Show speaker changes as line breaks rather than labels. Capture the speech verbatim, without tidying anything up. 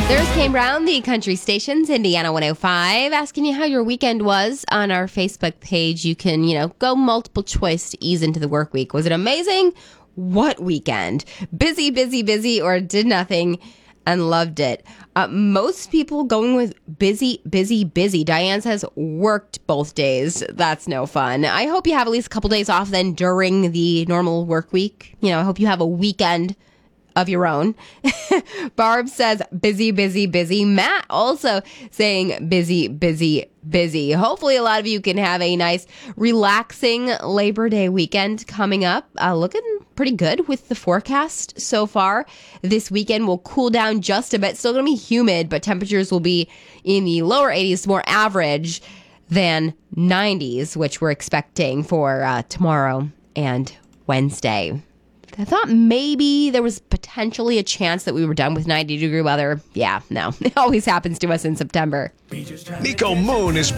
There's Kane Brown, the country station's Indiana one oh five, asking you how your weekend was on our Facebook page. You can, you know, go multiple choice to ease into the work week. Was it amazing? What weekend? Busy, busy, busy, or did nothing and loved it? Uh, most people going with busy, busy, busy. Diane says worked both days. That's no fun. I hope you have at least a couple days off then during the normal work week. You know, I hope you have a weekend of your own. Barb says busy, busy, busy. Matt also saying busy, busy, busy. Hopefully a lot of you can have a nice, relaxing Labor Day weekend coming up. Uh, looking pretty good with the forecast so far. This weekend will cool down just a bit. Still going to be humid, but temperatures will be in the lower eighties, more average than nineties, which we're expecting for uh, tomorrow and Wednesday. I thought maybe there was potentially a chance that we were done with ninety degree weather. Yeah, no. It always happens to us in September.
Nico Moon is